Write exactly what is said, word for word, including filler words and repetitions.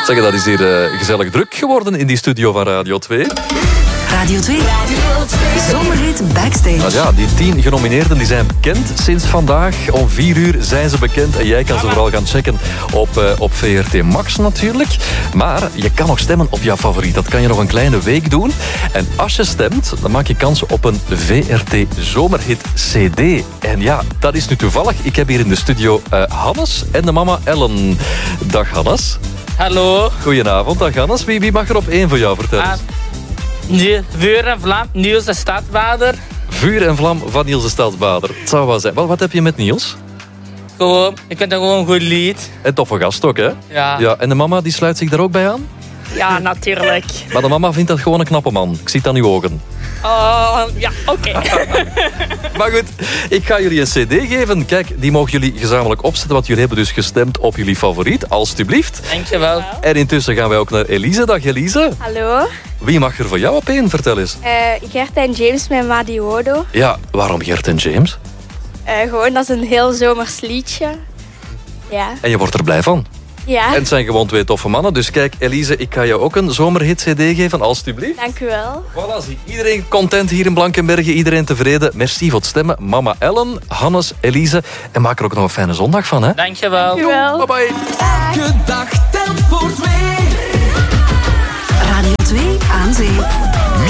Zeg, dat is hier uh, gezellig druk geworden in die studio van Radio twee. Radio twee. Zomerhit Backstage. Nou ja, die tien genomineerden die zijn bekend sinds vandaag. Om vier uur zijn ze bekend en jij kan ze vooral gaan checken op, uh, op V R T Max natuurlijk. Maar je kan nog stemmen op jouw favoriet. Dat kan je nog een kleine week doen. En als je stemt, dan maak je kans op een V R T Zomerhit C D. En ja, dat is nu toevallig. Ik heb hier in de studio uh, Hannes en de mama Ellen. Dag Hannes. Hallo. Goedenavond, dag Hannes. Wie, wie mag er op één voor jou vertellen? Ah. Nee, Vuur en Vlam, Niels de Stadbader. Vuur en vlam van Niels de Stadsbader. Het zou wel zijn. Wat, wat heb je met Niels? Gewoon, ik vind dat gewoon een goed lied. En toffe gast ook, hè? Ja. Ja. En de mama die sluit zich daar ook bij aan? Ja, natuurlijk. Maar de mama vindt dat gewoon een knappe man. Ik zie het aan uw ogen. Uh, ja, oké. Okay. Maar goed, ik ga jullie een cd geven. Kijk, die mogen jullie gezamenlijk opzetten, want jullie hebben dus gestemd op jullie favoriet. Alsjeblieft. Dankjewel. En intussen gaan wij ook naar Elise. Dag Elise. Hallo. Wie mag er voor jou op één? Vertel eens. Uh, Gert en James met Madiodo. Ja, waarom Gert en James? Uh, gewoon, dat is een heel zomers liedje. Ja. En je wordt er blij van. Ja. En het zijn gewoon twee toffe mannen. Dus kijk, Elise, ik ga je ook een zomerhit C D geven, alstublieft. Dank u wel. Voilà, zie iedereen content hier in Blankenberge. Iedereen tevreden. Merci voor het stemmen. Mama Ellen, Hannes, Elise. En maak er ook nog een fijne zondag van, hè? Dankjewel. Dank u wel. Bye bye. Elke dag telt voor twee. Radio twee aan zee.